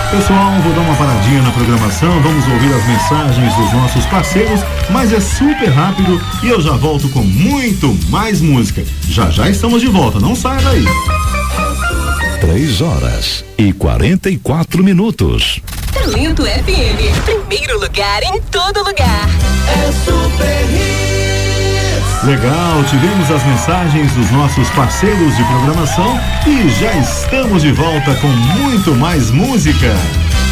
Pessoal, vou dar uma paradinha na programação, vamos ouvir as mensagens dos nossos parceiros, mas é super rápido e eu já volto com muito mais música. Já já estamos de volta, não saia daí. 3h44. Talento FM, primeiro lugar em todo lugar. É Super Hits. Legal, tivemos as mensagens dos nossos parceiros de programação e já estamos de volta com muito mais música.